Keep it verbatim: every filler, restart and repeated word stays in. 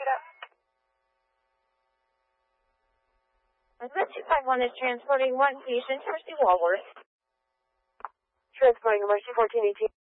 it up. Advent two five one is transporting one patient, Mercy Walworth. Transporting Mercy fourteen eighteen.